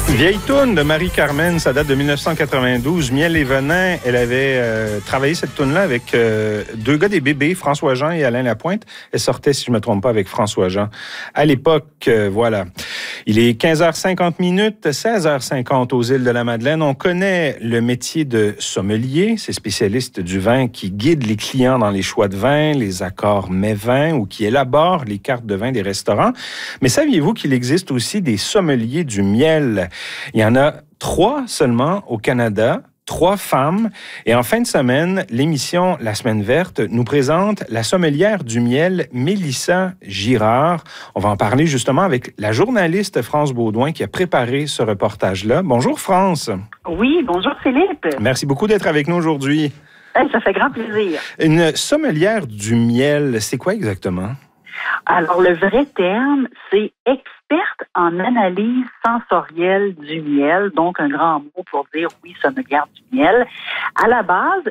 Vieille toune de Marie-Carmen, ça date de 1992, Miel et venin. Elle avait travaillé cette toune-là avec deux gars des bébés, François-Jean et Alain Lapointe. Elle sortait, si je ne me trompe pas, avec François-Jean. À l'époque, voilà. Il est 15h50, 16h50 aux îles de la Madeleine. On connaît le métier de sommelier, ces spécialistes du vin qui guident les clients dans les choix de vin, les accords mets-vins ou qui élaborent les cartes de vin des restaurants. Mais saviez-vous qu'il existe aussi des sommeliers du miel? Il y en a 3 seulement au Canada, 3 femmes. Et en fin de semaine, l'émission La Semaine verte nous présente la sommelière du miel, Mélissa Girard. On va en parler justement avec la journaliste France Baudouin qui a préparé ce reportage-là. Bonjour France. Oui, bonjour Philippe. Merci beaucoup d'être avec nous aujourd'hui. Ça fait grand plaisir. Une sommelière du miel, c'est quoi exactement? Alors, le vrai terme, c'est experte en analyse sensorielle du miel, donc un grand mot pour dire, oui, sommelière du miel. À la base,